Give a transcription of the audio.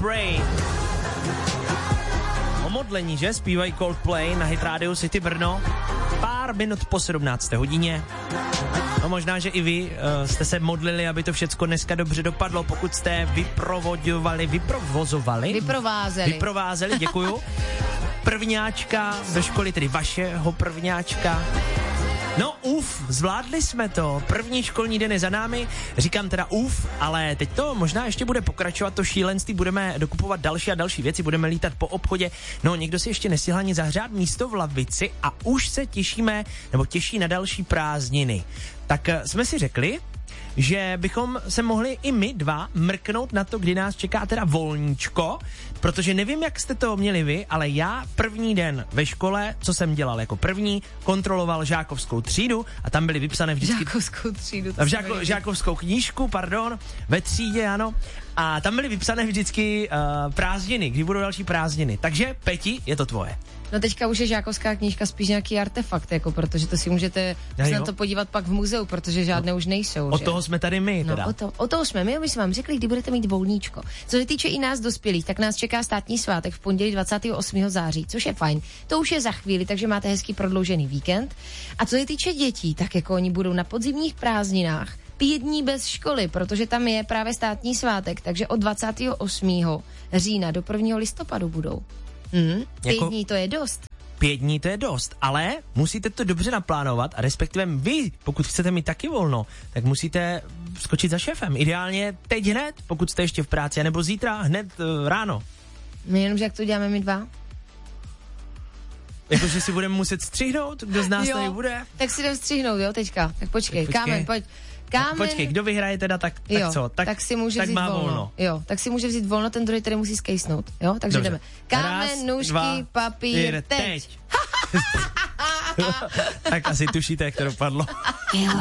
Pray. O modlení, že? Zpívají Coldplay na Hit Radio City Brno. Pár minut po 17. hodině. No možná, že i vy jste se modlili, aby to všecko dneska dobře dopadlo, pokud jste vyprovázeli, děkuju. Prvňáčka do školy, tedy vašeho prvňáčka. No zvládli jsme to, první školní den je za námi, říkám teda ale teď to možná ještě bude pokračovat, to šílenství, budeme dokupovat další a další věci, budeme lítat po obchodě, no někdo si ještě nestihl ani zahřát místo v lavici a už se těší na další prázdniny. Tak jsme si řekli, že bychom se mohli i my dva mrknout na to, kdy nás čeká teda volníčko, protože nevím, jak jste to měli vy, ale já první den ve škole, co jsem dělal jako první, kontroloval žákovskou třídu a tam byly vypsané vždycky... Žákovskou knížku, ve třídě, ano. A tam byly vypsané vždycky prázdniny, kdy budou další prázdniny. Takže, Peti, je to tvoje. No teďka už je žákovská knížka spíš nějaký artefakt, jako, protože to si můžete na to podívat pak v muzeu, protože žádné už nejsou. Od toho jsme tady my, teda. O toho jsme my jsme vám řekli, kdy budete mít volníčko. Co se týče i nás dospělých, tak nás čeká státní svátek v pondělí 28. září, což je fajn. To už je za chvíli, takže máte hezký prodloužený víkend. A co se týče dětí, tak jako oni budou na podzimních prázdninách 5 dní bez školy, protože tam je právě státní svátek, takže od 28. října do 1. listopadu budou. 5 dní to je dost. 5 dní to je dost, ale musíte to dobře naplánovat a respektive vy, pokud chcete mít taky volno, tak musíte skočit za šéfem. Ideálně teď hned, pokud jste ještě v práci, nebo zítra hned ráno. Jenomže jak to děláme my dva? Jakože si budeme muset střihnout, kdo z nás tady bude? Tak si jdem střihnout, jo, teďka. Tak počkej. Kámen, pojď. Počkej, kdo vyhraje teda, tak co? Tak si může tak vzít má volno. Jo, tak si může vzít volno, ten druhý tady musí skejsnout. Jo, takže jdeme. Kámen, nůžky, papír, teď. Tak asi tušíte, jak to dopadlo.